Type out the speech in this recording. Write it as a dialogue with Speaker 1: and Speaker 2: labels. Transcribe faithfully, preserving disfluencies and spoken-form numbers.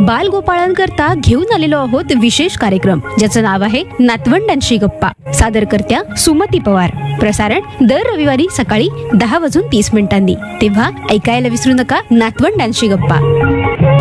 Speaker 1: बालगोपाळांकरता घेऊन आलेलो आहोत विशेष कार्यक्रम, ज्याचं नाव आहे नातवंडांशी गप्पा. सादरकर्त्या सुमती पवार. प्रसारण दर रविवारी सकाळी दहा वाजून तीस मिनिटांनी. तेव्हा ऐकायला विसरू नका नातवंडांशी गप्पा.